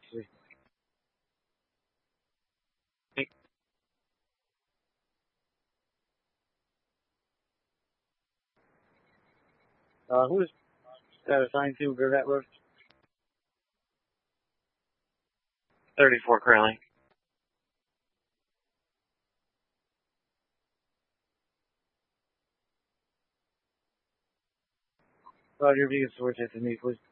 see. Who is that assigned to? Where that was? 34 currently. Roger, if you can switch it to me, please.